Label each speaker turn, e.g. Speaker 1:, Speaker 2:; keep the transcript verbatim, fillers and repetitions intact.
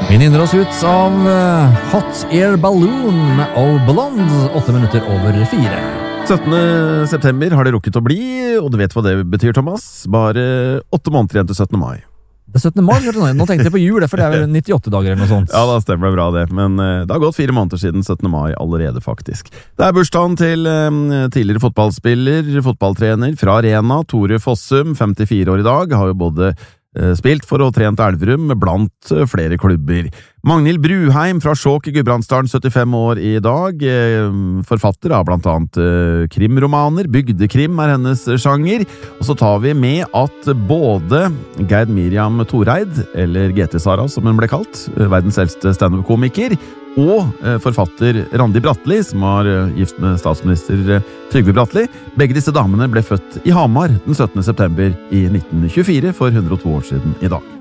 Speaker 1: Vi nynner oss ut av uh, Hot Air Balloon med Oh Blonde, åtte minutter over fire.
Speaker 2: syttende september har det rukket å bli, og du vet hva det betyr, Thomas. Bare åtte måneder igjen til syttende mai.
Speaker 1: Det er syttende mai, nå tenkte jeg på jul, for det er vel nittiåtte dager eller noe sånt.
Speaker 2: Ja, da stemmer det bra det, men uh, det har gått fire måneder siden syttende mai allerede faktisk. Det er bursdagen til uh, tidligere fotballspiller, fotballtrener fra Arena, Tore Fossum, femtifire år i dag, har jo både spilt for og trent Elverum blant flere klubber. Magnhild Bruheim fra Skjåk i Gudbrandsdalen, syttifem år i dag. Forfatter av blant annet krimromaner. Bygdekrim er hennes sjanger. Og så tar vi med at både Gerd Miriam Toreid, eller G T Sara som hun ble kalt, verdens eldste stand-up-komiker, og forfatter Randi Bratteli, som var gift med statsminister Trygve Bratteli. Begge disse damene ble født i Hamar den syttende september i nitten tjuefire, for hundre og to år siden i dag.